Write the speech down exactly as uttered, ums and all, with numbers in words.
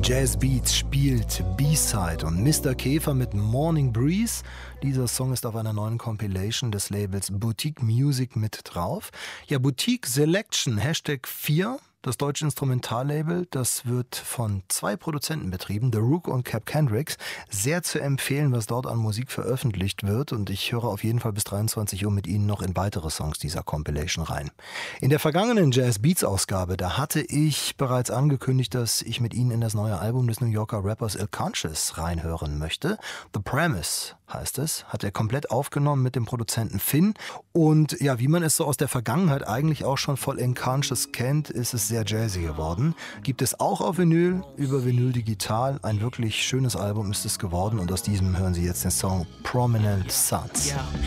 Jazzbeats spielt B-Side und Mister Käfer mit Morning Breeze. Dieser Song ist auf einer neuen Compilation des Labels Boutique Music mit drauf. Ja, Boutique Selection, Hashtag vier. Das deutsche Instrumentallabel, das wird von zwei Produzenten betrieben, The Rook und Cap Kendricks. Sehr zu empfehlen, was dort an Musik veröffentlicht wird. Und ich höre auf jeden Fall bis dreiundzwanzig Uhr mit Ihnen noch in weitere Songs dieser Compilation rein. In der vergangenen Jazz Beats Ausgabe, da hatte ich bereits angekündigt, dass ich mit Ihnen in das neue Album des New Yorker Rappers Ill Conscious reinhören möchte. The Premise heißt es, hat er komplett aufgenommen mit dem Produzenten Finn. Und ja, wie man es so aus der Vergangenheit eigentlich auch schon voll Ill Conscious kennt, ist es sehr jazzy geworden. Gibt es auch auf Vinyl, über Vinyl digital. Ein wirklich schönes Album ist es geworden und aus diesem hören Sie jetzt den Song Prominent Sons. Yeah.